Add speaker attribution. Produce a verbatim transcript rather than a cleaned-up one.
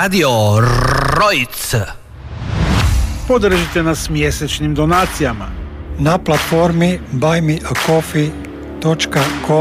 Speaker 1: Radio Rojc.
Speaker 2: Podržite nas mjesečnim donacijama
Speaker 3: na platformi buy me a coffee dot com